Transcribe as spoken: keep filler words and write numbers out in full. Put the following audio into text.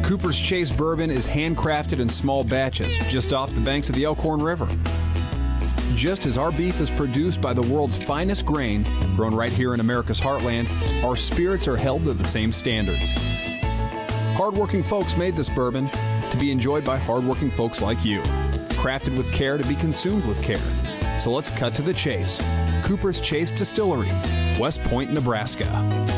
Cooper's Chase Bourbon is handcrafted in small batches just off the banks of the Elkhorn River. Just as our beef is produced by the world's finest grain, grown right here in America's heartland, our spirits are held to the same standards. Hardworking folks made this bourbon to be enjoyed by hardworking folks like you. Crafted with care to be consumed with care. So let's cut to the chase. Cooper's Chase Distillery, West Point, Nebraska.